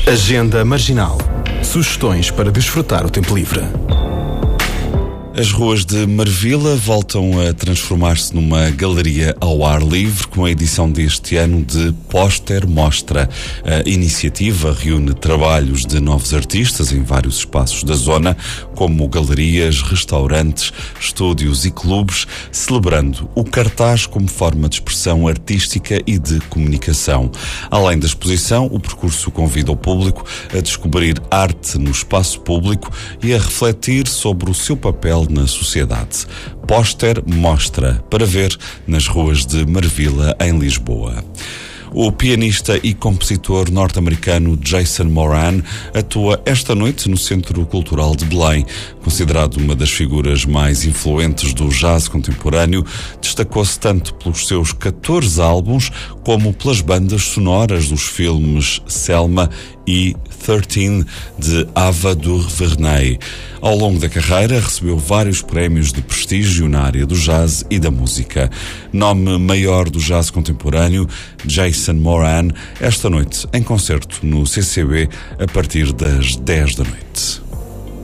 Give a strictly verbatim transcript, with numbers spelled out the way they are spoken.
Agenda Marginal. Sugestões para desfrutar o tempo livre. As ruas de Marvila voltam a transformar-se numa galeria ao ar livre com a edição deste ano de Póster Mostra. A iniciativa reúne trabalhos de novos artistas em vários espaços da zona, como galerias, restaurantes, estúdios e clubes, celebrando o cartaz como forma de expressão artística e de comunicação. Além da exposição, o percurso convida o público a descobrir arte no espaço público e a refletir sobre o seu papel na sociedade. Póster Mostra, para ver nas ruas de Marvila, em Lisboa. O pianista e compositor norte-americano Jason Moran atua esta noite no Centro Cultural de Belém. Considerado uma das figuras mais influentes do jazz contemporâneo, destacou-se tanto pelos seus catorze álbuns como pelas bandas sonoras dos filmes Selma e treze de Ava DuVernay. Ao longo da carreira recebeu vários prémios de prestígio na área do jazz e da música. Nome maior do jazz contemporâneo, Jason Moran, esta noite em concerto no C C B a partir das dez da noite.